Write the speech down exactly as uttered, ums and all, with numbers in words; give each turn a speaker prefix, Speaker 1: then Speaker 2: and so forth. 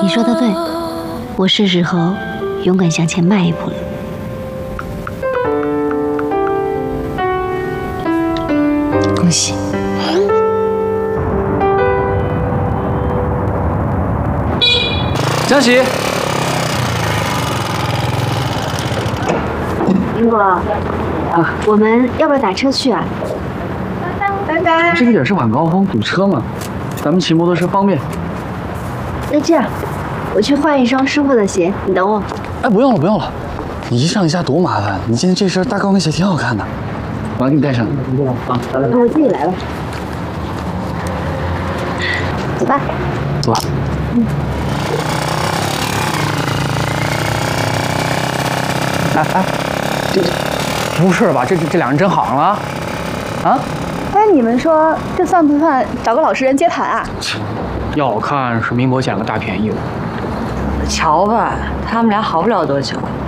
Speaker 1: 你说的对，我是时候勇敢向前迈一步了。恭喜！
Speaker 2: 江喜，
Speaker 1: 林果，啊，我们要不要打车去啊？拜拜。
Speaker 2: 这个点是晚高峰，堵车嘛，咱们骑摩托车方便。
Speaker 1: 那这样，我去换一双舒服的鞋，你等我。
Speaker 2: 哎，不用了，不用了，你一上一下多麻烦。你今天这身大高跟鞋挺好看的，我给你带上。啊，
Speaker 1: 那我自己来吧。走吧。
Speaker 2: 走吧。
Speaker 1: 嗯。
Speaker 2: 哎哎，这不是吧？这这这俩人真好上了啊？啊？
Speaker 3: 哎，你们说这算不算找个老实人接盘啊？
Speaker 2: 要我看是明博捡了大便宜了。
Speaker 4: 瞧吧，他们俩好不了多久。